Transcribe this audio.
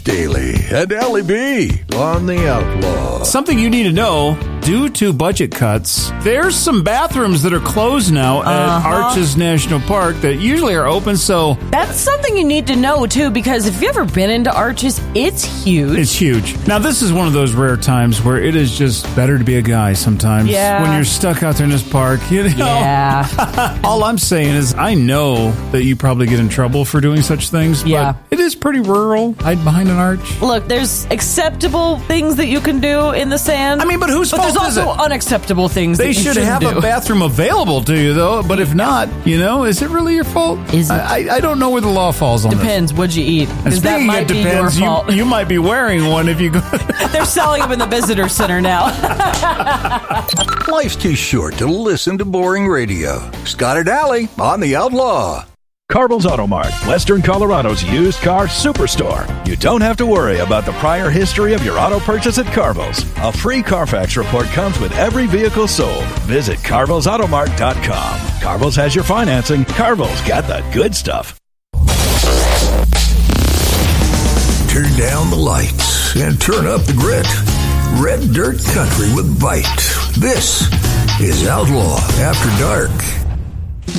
Daily and Allie B on the Outlaw. Something you need to know, due to budget cuts, there's some bathrooms that are closed now at Arches National Park that usually are open, so... That's something you need to know, too, because if you've ever been into Arches, it's huge. It's huge. Now, this is one of those rare times where it is just better to be a guy sometimes. Yeah. When you're stuck out there in this park, you know? Yeah. All I'm saying is I know that you probably get in trouble for doing such things, Yeah. but it is pretty rural. Hide behind an arch. Look, there's acceptable things that you can do in the sand. I mean, but whose fault is it? There's also unacceptable things that They you should shouldn't have do. a bathroom available to you, though. But if not, is it really your fault? Is it? I don't know where the law falls on Depends. What'd you eat? this. Because that Speaking might of be your depends, fault. you might be wearing one if you go. They're selling them in the visitor center now. Life's too short to listen to boring radio. Scott and Allie on the Outlaw. Carville's Auto Mart, Western Colorado's used car superstore. You don't have to worry about the prior history of your auto purchase at Carville's. A free Carfax report comes with every vehicle sold. Visit CarvillesAutomart.com. Carville's has your financing. Carville's got the good stuff. Turn down the lights and turn up the grit. Red Dirt Country with Bite. This is Outlaw After Dark.